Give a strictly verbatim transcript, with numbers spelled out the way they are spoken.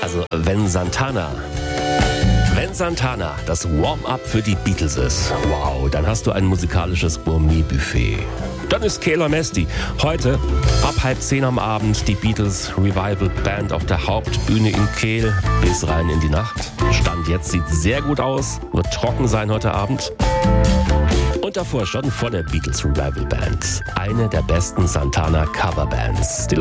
Also wenn Santana, wenn Santana das Warm-up für die Beatles ist, wow, dann hast du ein musikalisches Gourmet-Buffet. Dann ist Kayla Mesty heute ab halb zehn am Abend die Beatles Revival Band auf der Hauptbühne in Kehl bis rein in die Nacht. Stand jetzt sieht sehr gut aus, wird trocken sein heute Abend. Und davor schon vor der Beatles Revival Band, eine der besten Santana Coverbands. Die